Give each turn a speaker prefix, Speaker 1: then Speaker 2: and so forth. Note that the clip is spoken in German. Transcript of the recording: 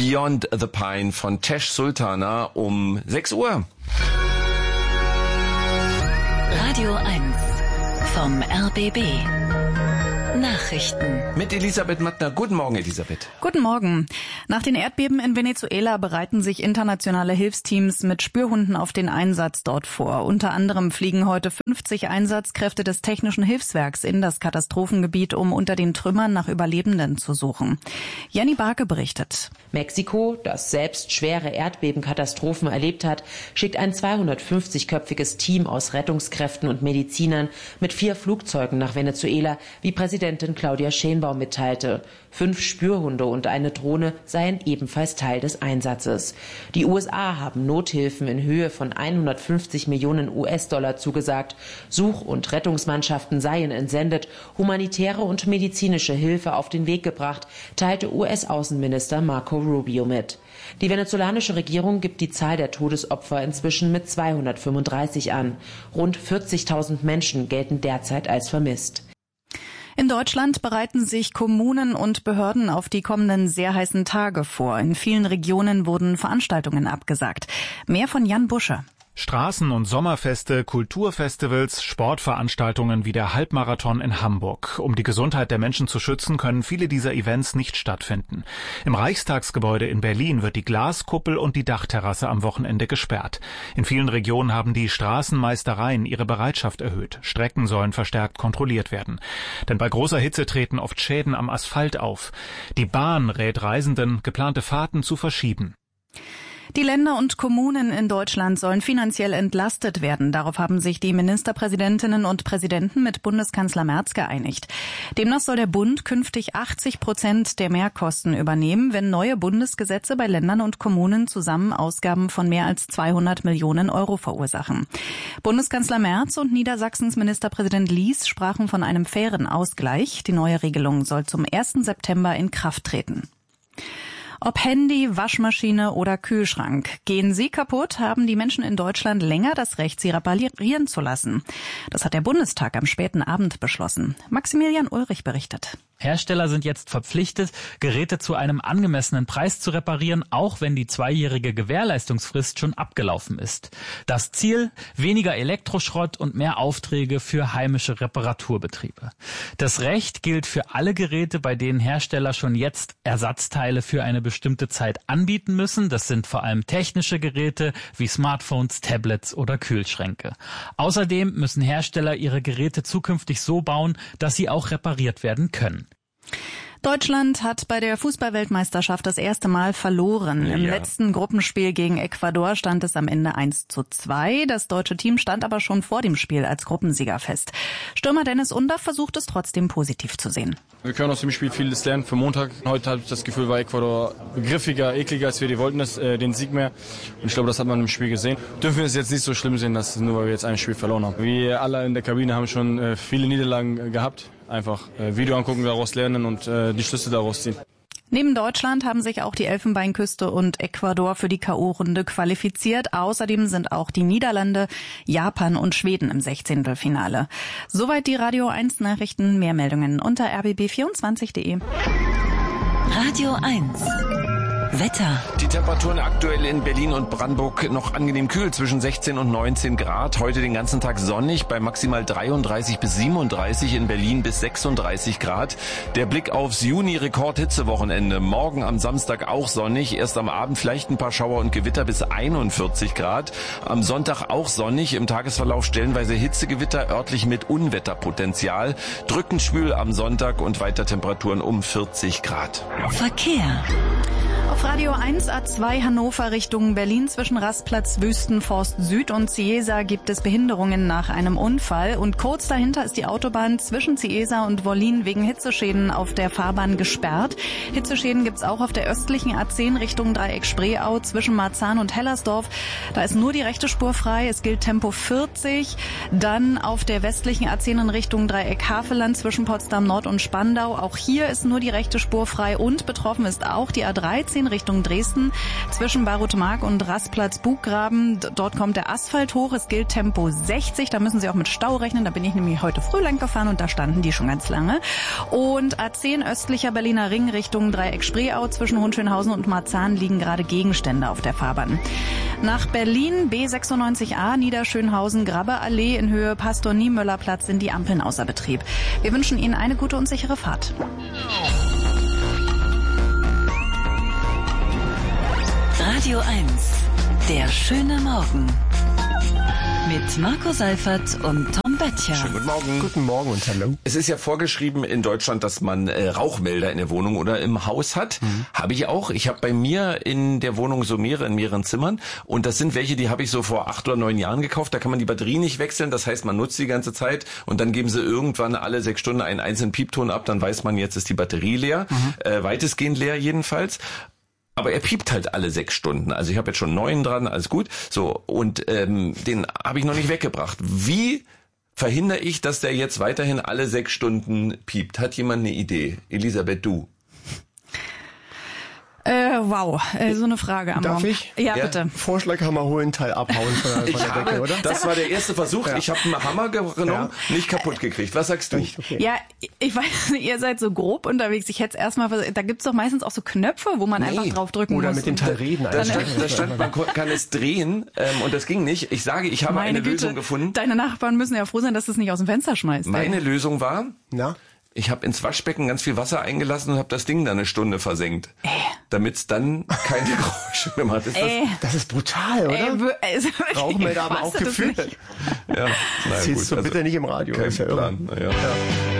Speaker 1: Beyond the Pine von Tesh Sultana um 6 Uhr.
Speaker 2: Radio 1 vom RBB. Nachrichten.
Speaker 1: Mit Elisabeth Mattner. Guten Morgen, Elisabeth.
Speaker 3: Guten Morgen. Nach den Erdbeben in Venezuela bereiten sich internationale Hilfsteams mit Spürhunden auf den Einsatz dort vor. Unter anderem fliegen heute 50 Einsatzkräfte des Technischen Hilfswerks in das Katastrophengebiet, um unter den Trümmern nach Überlebenden zu suchen. Jenny Barke berichtet.
Speaker 4: Mexiko, das selbst schwere Erdbebenkatastrophen erlebt hat, schickt ein 250-köpfiges Team aus Rettungskräften und Medizinern mit 4 Flugzeugen nach Venezuela, wie Präsidentin Claudia Sheinbaum mitteilte. 5 Spürhunde und eine Drohne seien ebenfalls Teil des Einsatzes. Die USA haben Nothilfen in Höhe von 150 Millionen US-Dollar zugesagt. Such- und Rettungsmannschaften seien entsendet, humanitäre und medizinische Hilfe auf den Weg gebracht, teilte US-Außenminister Marco Rubio mit. Die venezolanische Regierung gibt die Zahl der Todesopfer inzwischen mit 235 an. Rund 40.000 Menschen gelten derzeit als vermisst.
Speaker 3: In Deutschland bereiten sich Kommunen und Behörden auf die kommenden sehr heißen Tage vor. In vielen Regionen wurden Veranstaltungen abgesagt. Mehr von Jan Busche.
Speaker 5: Straßen- und Sommerfeste, Kulturfestivals, Sportveranstaltungen wie der Halbmarathon in Hamburg. Um die Gesundheit der Menschen zu schützen, können viele dieser Events nicht stattfinden. Im Reichstagsgebäude in Berlin wird die Glaskuppel und die Dachterrasse am Wochenende gesperrt. In vielen Regionen haben die Straßenmeistereien ihre Bereitschaft erhöht. Strecken sollen verstärkt kontrolliert werden. Denn bei großer Hitze treten oft Schäden am Asphalt auf. Die Bahn rät Reisenden, geplante Fahrten zu verschieben.
Speaker 3: Die Länder und Kommunen in Deutschland sollen finanziell entlastet werden. Darauf haben sich die Ministerpräsidentinnen und Präsidenten mit Bundeskanzler Merz geeinigt. Demnach soll der Bund künftig 80% der Mehrkosten übernehmen, wenn neue Bundesgesetze bei Ländern und Kommunen zusammen Ausgaben von mehr als 200 Millionen Euro verursachen. Bundeskanzler Merz und Niedersachsens Ministerpräsident Lies sprachen von einem fairen Ausgleich. Die neue Regelung soll zum 1. September in Kraft treten. Ob Handy, Waschmaschine oder Kühlschrank. Gehen sie kaputt, haben die Menschen in Deutschland länger das Recht, sie reparieren zu lassen. Das hat der Bundestag am späten Abend beschlossen. Maximilian Ulrich berichtet.
Speaker 6: Hersteller sind jetzt verpflichtet, Geräte zu einem angemessenen Preis zu reparieren, auch wenn die 2-jährige Gewährleistungsfrist schon abgelaufen ist. Das Ziel: weniger Elektroschrott und mehr Aufträge für heimische Reparaturbetriebe. Das Recht gilt für alle Geräte, bei denen Hersteller schon jetzt Ersatzteile für eine bestimmte Zeit anbieten müssen. Das sind vor allem technische Geräte wie Smartphones, Tablets oder Kühlschränke. Außerdem müssen Hersteller ihre Geräte zukünftig so bauen, dass sie auch repariert werden können.
Speaker 3: Deutschland hat bei der Fußball-Weltmeisterschaft das erste Mal verloren. Im letzten Gruppenspiel gegen Ecuador stand es am Ende 1:2. Das deutsche Team stand aber schon vor dem Spiel als Gruppensieger fest. Stürmer Dennis Undaff versucht es trotzdem positiv zu sehen.
Speaker 7: Wir können aus dem Spiel vieles lernen für Montag. Heute habe ich das Gefühl, war Ecuador griffiger, ekliger, als wir die wollten, den Sieg mehr. Und ich glaube, das hat man im Spiel gesehen. Dürfen wir es jetzt nicht so schlimm sehen, dass nur weil wir jetzt ein Spiel verloren haben. Wir alle in der Kabine haben schon viele Niederlagen gehabt. Einfach Video angucken, daraus lernen und die Schlüsse daraus ziehen.
Speaker 3: Neben Deutschland haben sich auch die Elfenbeinküste und Ecuador für die K.O.-Runde qualifiziert. Außerdem sind auch die Niederlande, Japan und Schweden im 16. Soweit die Radio 1 Nachrichten. Mehr Meldungen unter rbb24.de.
Speaker 2: Radio 1 Wetter.
Speaker 1: Die Temperaturen aktuell in Berlin und Brandenburg noch angenehm kühl, zwischen 16 und 19 Grad. Heute den ganzen Tag sonnig, bei maximal 33 bis 37, in Berlin bis 36 Grad. Der Blick aufs Juni-Rekord-Hitzewochenende. Morgen am Samstag auch sonnig, erst am Abend vielleicht ein paar Schauer und Gewitter bis 41 Grad. Am Sonntag auch sonnig, im Tagesverlauf stellenweise Hitzegewitter, örtlich mit Unwetterpotenzial. Drückend schwül am Sonntag und weiter Temperaturen um 40 Grad.
Speaker 2: Verkehr.
Speaker 3: Auf Radio 1 A2 Hannover Richtung Berlin zwischen Rastplatz Wüstenforst Süd und Ciesa gibt es Behinderungen nach einem Unfall. Und kurz dahinter ist die Autobahn zwischen Ciesa und Wollin wegen Hitzeschäden auf der Fahrbahn gesperrt. Hitzeschäden gibt's auch auf der östlichen A10 Richtung Dreieck Spreeau zwischen Marzahn und Hellersdorf. Da ist nur die rechte Spur frei. Es gilt Tempo 40. Dann auf der westlichen A10 in Richtung Dreieck Havelland zwischen Potsdam Nord und Spandau. Auch hier ist nur die rechte Spur frei und betroffen ist auch die A13 Richtung Dresden. Zwischen Baruthmark und Rastplatz-Buggraben. Dort kommt der Asphalt hoch. Es gilt Tempo 60. Da müssen Sie auch mit Stau rechnen. Da bin ich nämlich heute früh lang gefahren und da standen die schon ganz lange. Und A10 östlicher Berliner Ring Richtung Dreieck-Spreeau. Zwischen Hohenschönhausen und Marzahn liegen gerade Gegenstände auf der Fahrbahn. Nach Berlin B96A Niederschönhausen-Grabbeallee in Höhe Pastor-Niemöller-Platz sind die Ampeln außer Betrieb. Wir wünschen Ihnen eine gute und sichere Fahrt.
Speaker 2: Radio 1, der schöne Morgen. Mit Marco Seifert und Tom Böttcher.
Speaker 1: Schönen guten Morgen.
Speaker 8: Guten Morgen und hallo.
Speaker 1: Es ist ja vorgeschrieben in Deutschland, dass man Rauchmelder in der Wohnung oder im Haus hat. Habe ich auch. Ich habe bei mir in der Wohnung so mehrere in mehreren Zimmern. Und das sind welche, die habe ich so vor 8 oder 9 Jahren gekauft. Da kann man die Batterie nicht wechseln. Das heißt, man nutzt die ganze Zeit. Und dann geben sie irgendwann alle 6 Stunden einen einzelnen Piepton ab. Dann weiß man, jetzt ist die Batterie leer. Weitestgehend leer jedenfalls. Aber er piept halt alle 6 Stunden. Also ich habe jetzt schon 9 dran, alles gut. So, und den habe ich noch nicht weggebracht. Wie verhindere ich, dass der jetzt weiterhin alle 6 Stunden piept? Hat jemand eine Idee? Elisabeth, du?
Speaker 3: Wow, so eine Frage am
Speaker 8: Darf
Speaker 3: Morgen.
Speaker 8: ich?
Speaker 3: Ja, bitte.
Speaker 8: Vorschlaghammer holen, Teil abhauen von der Decke, oder?
Speaker 1: Das war der erste Versuch.
Speaker 8: Ja.
Speaker 1: Ich habe einen Hammer genommen, nicht kaputt gekriegt. Was sagst du?
Speaker 8: Okay.
Speaker 3: Ja, ich weiß nicht, ihr seid so grob unterwegs. Ich hätte es erstmal, da gibt's doch meistens auch so Knöpfe, wo man einfach drauf drücken
Speaker 8: Oder
Speaker 3: muss.
Speaker 8: mit dem Teil reden.
Speaker 1: Da stand, man kann es drehen und das ging nicht. Ich sage, ich habe
Speaker 3: Meine
Speaker 1: eine
Speaker 3: Güte,
Speaker 1: Lösung gefunden.
Speaker 3: Deine Nachbarn müssen ja froh sein, dass du es nicht aus dem Fenster schmeißt.
Speaker 1: Meine Lösung war,
Speaker 8: Na?
Speaker 1: ich habe ins Waschbecken ganz viel Wasser eingelassen und habe das Ding dann eine Stunde versenkt. Damit es dann keine Geräusche mehr macht.
Speaker 8: Das ist brutal, oder? Rauchmelder haben auch Gefühl.
Speaker 1: Ja, na
Speaker 8: Erzählst
Speaker 1: gut,
Speaker 8: du bitte nicht im Radio.
Speaker 1: Kein
Speaker 8: ist ja irre.
Speaker 1: Plan. Ja.